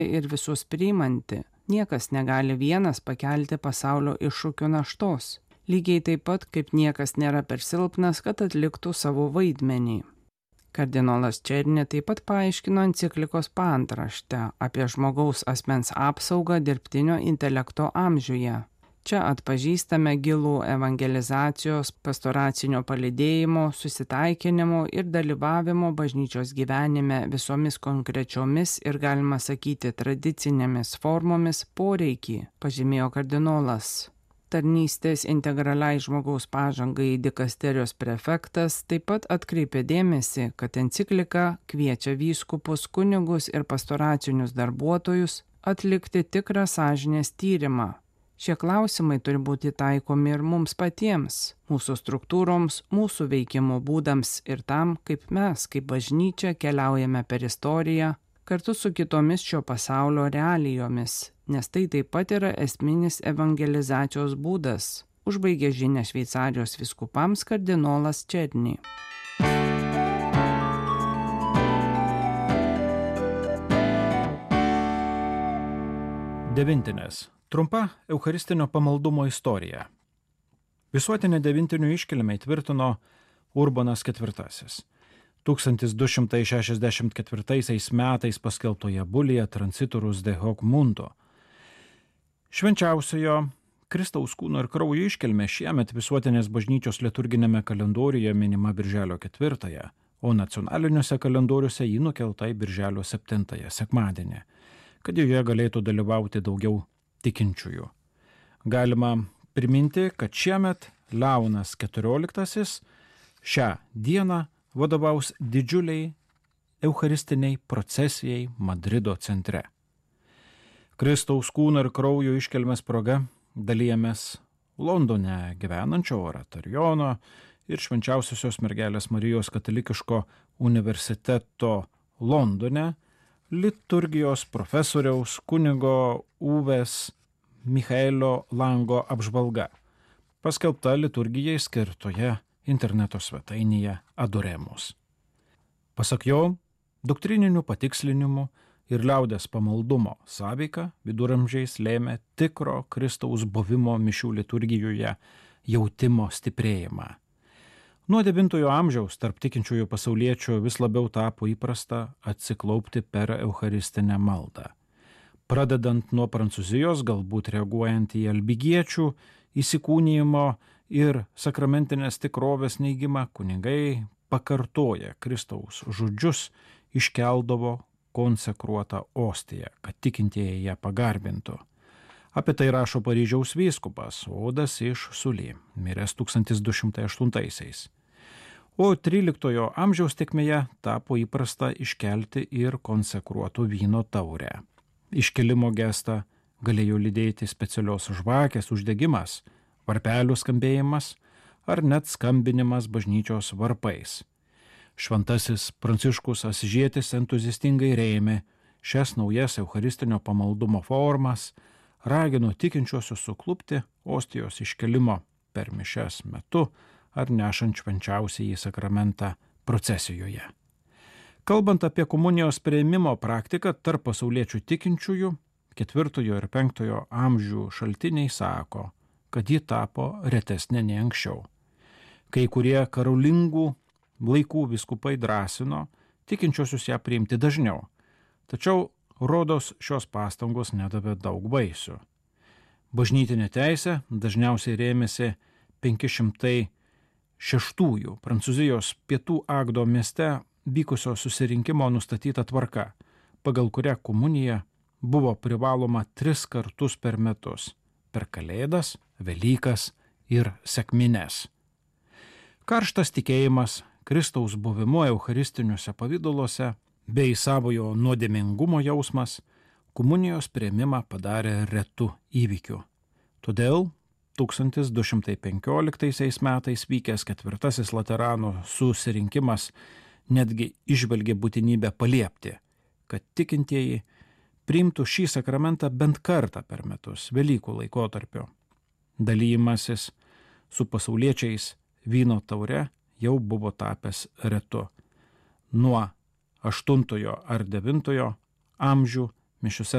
ir visus priimanti. Niekas negali vienas pakelti pasaulio iššūkių naštos. Lygiai taip pat, kaip niekas nėra per silpnas, kad atliktų savo vaidmenį. Kardinolas Černi taip pat paaiškino enciklikos paantraštę apie žmogaus asmens apsaugą dirbtinio intelekto amžiuje. Čia atpažįstame gilų evangelizacijos, pastoracinio palydėjimo, susitaikinimo ir dalyvavimo bažnyčios gyvenime visomis konkrečiomis ir, galima sakyti, tradicinėmis formomis poreikį, pažymėjo kardinolas. Tarnystės integraliai žmogaus pažangai dikasterijos prefektas taip pat atkreipė dėmesį, kad enciklika kviečia vyskupus, kunigus ir pastoracinius darbuotojus atlikti tikrą sąžinės tyrimą. Šie klausimai turi būti taikomi ir mums patiems, mūsų struktūroms, mūsų veikimo būdams ir tam, kaip mes, kaip bažnyčia, keliaujame per istoriją kartu su kitomis šio pasaulio realijomis, nes tai taip pat yra esminis evangelizacijos būdas, užbaigė žinią Šveicarijos vyskupams kardinolas Černi. Devintinės. Trumpa eucharistinio pamaldumo istorija. Visuotinę devintinių iškilmę įtvirtino Urbanas IV. 1264 metais paskelbtoje bulėje Transiturus de hoc mundo. Švenčiausiojo Kristaus kūno ir kraujo iškilmė šiemet visuotinės bažnyčios liturginėme kalendoriuje minima birželio 4, o nacionaliniuose kalendoriuose ji nukelta į birželio 7 sekmadienį, kad joje galėtų dalyvauti daugiau tikinčiųjų. Galima priminti, kad šiemet Leonas XIV šią dieną vadovaus didžiuliai eucharistiniai procesijai Madrido centre. Kristaus kūno ir kraujo iškilmės proga dalijamės Londone gyvenančio oratorijono ir Švenčiausiosios mergelės Marijos katalikiško universiteto Londone liturgijos profesoriaus kunigo Uvės Michaelio Lango apžvalga, paskelbta liturgijai skirtoje interneto svetainėje Adoremus. Pasak jo, doktrininių patikslinimų ir liaudies pamaldumo sąveika viduramžiais lėmė tikro Kristaus buvimo mišių liturgijoje jautimo stiprėjimą. Nuo 9 amžiaus tarp tikinčiųjų pasauliečių vis labiau tapo įprasta atsiklaupti per eucharistinę maldą. Pradedant nuo Prancūzijos, galbūt reaguojant į albigiečių įsikūnijimo ir sakramentinės tikrovės neigimą, kunigai pakartoję Kristaus žodžius iškeldavo konsekruotą ostiją, kad tikintieji ją pagarbintų. Apie tai rašo Paryžiaus vyskupas Odas iš Sully, miręs 1208. O 13 amžiaus tėkmėje tapo įprasta iškelti ir konsekruotų vyno taurę. Iškelimo gestą galėjo lydėti specialios žvakės uždegimas, varpelių skambėjimas ar net skambinimas bažnyčios varpais. Šventasis Pranciškus Asyžietis entuziastingai rėmė šias naujas eucharistinio pamaldumo formas, ragino tikinčiuosius suklupti ostijos iškelimo per mišias metu ar nešant švenčiausiąjį sakramentą procesijoje. Kalbant apie komunijos priėmimo praktiką tarp pasauliečių tikinčiųjų, 4 ir 5 amžių šaltiniai sako, kad ji tapo retesnė nei anksčiau. Kai kurie karolingų laikų vyskupai drąsino tikinčiuosius ją priimti dažniau, tačiau rodos šios pastangos nedavė daug vaisių. Bažnytinė teisė dažniausiai rėmėsi 506 Prancūzijos pietų Agdo mieste vykusio susirinkimo nustatyta tvarka, pagal kurią komunija buvo privaloma 3 kartus per metus – per Kalėdas, Velykas ir sekmines. Karštas tikėjimas Kristaus buvimu eucharistiniuose pavidaluose bei savojo nuodėmingumo jausmas komunijos priėmimą padarė retu įvykiu. Todėl 1215 metais vykęs 4. Laterano susirinkimas netgi išvelgė būtinybę paliepti, kad tikintieji priimtų šį sakramentą bent kartą per metus Velykų laikotarpio. Dalymasis su pasauliečiais vyno taure jau buvo tapęs retu. Nuo 8 ar 9 amžių mišiose